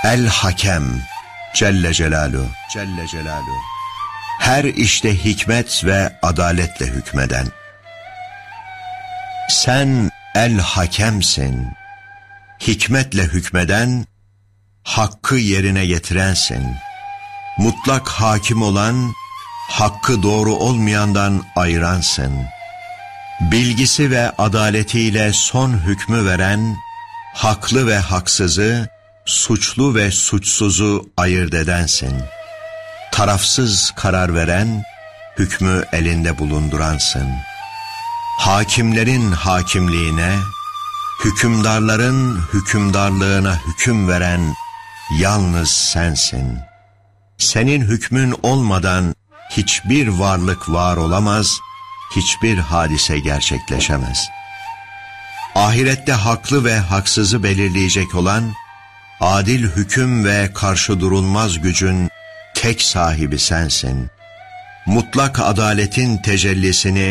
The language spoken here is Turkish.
El Hakem Celle Celaluhu, Celle Celaluhu, her işte hikmet ve adaletle hükmeden. Sen El Hakemsin, hikmetle hükmeden, hakkı yerine getirensin. Mutlak hakim olan, hakkı doğru olmayandan ayıransın. Bilgisi ve adaletiyle son hükmü veren, haklı ve haksızı, suçlu ve suçsuzu ayırt edensin. Tarafsız karar veren, hükmü elinde bulunduransın. Hakimlerin hakimliğine, hükümdarların hükümdarlığına hüküm veren yalnız sensin. Senin hükmün olmadan hiçbir varlık var olamaz, hiçbir hadise gerçekleşemez. Ahirette haklı ve haksızı belirleyecek olan, adil hüküm ve karşı durulmaz gücün tek sahibi sensin. Mutlak adaletin tecellisini